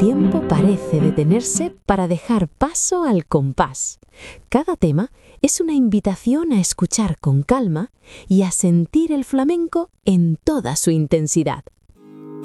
tiempo parece detenerse para dejar paso al compás. Cada tema es una invitación a escuchar con calma y a sentir el flamenco en toda su intensidad.